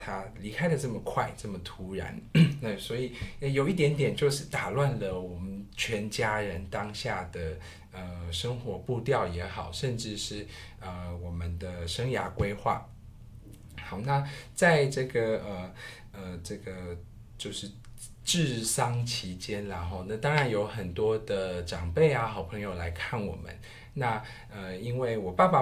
他离开的这么快，这么突然，那所以有一点点就是打乱了我们全家人当下的生活步调也好，甚至是我们的生涯规划。好，那在这个就是治丧期间，然后那当然有很多的长辈啊、好朋友来看我们。那因为我爸爸